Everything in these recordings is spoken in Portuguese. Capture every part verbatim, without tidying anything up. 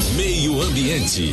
Meio Ambiente.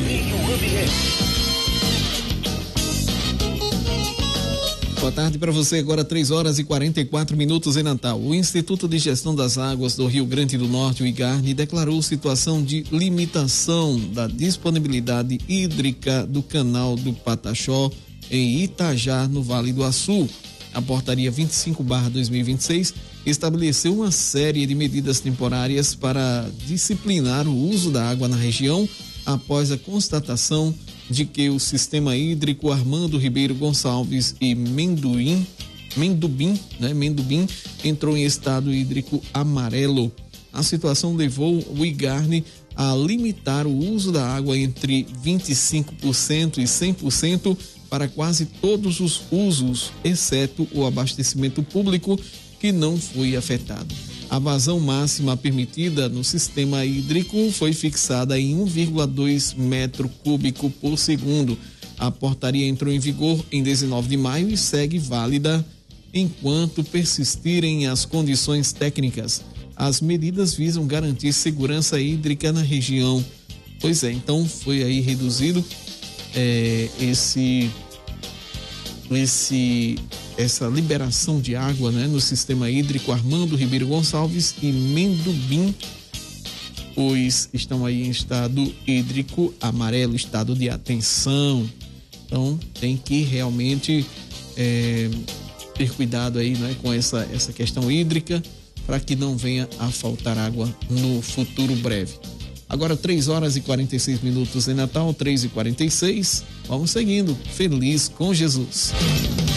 Boa tarde para você, agora três horas e quarenta e quatro minutos em Natal. O Instituto de Gestão das Águas do Rio Grande do Norte, o IGARNE, declarou situação de limitação da disponibilidade hídrica do canal do Pataxó em Itajá, no Vale do Açu. A portaria vinte e cinco barra dois mil e vinte e seis estabeleceu uma série de medidas temporárias para disciplinar o uso da água na região após a constatação de que o sistema hídrico Armando Ribeiro Gonçalves e Menduim, Mendubim, né, Mendubim entrou em estado hídrico amarelo. A situação levou o IGARNE a limitar o uso da água entre vinte e cinco por cento e cem por cento para quase todos os usos, exceto o abastecimento público, que não foi afetado. A vazão máxima permitida no sistema hídrico foi fixada em um vírgula dois metro cúbico por segundo. A portaria entrou em vigor em dezenove de maio e segue válida enquanto persistirem as condições técnicas. As medidas visam garantir segurança hídrica na região. Pois é, então foi aí reduzido é, esse, esse, essa liberação de água, né, no sistema hídrico Armando Ribeiro Gonçalves e Mendubim, pois estão aí em estado hídrico amarelo, estado de atenção. Então tem que realmente é, ter cuidado aí, né, com essa, essa questão hídrica, para que não venha a faltar água no futuro breve. Agora três horas e quarenta e seis minutos em Natal, três e quarenta e seis. Vamos seguindo. Feliz com Jesus.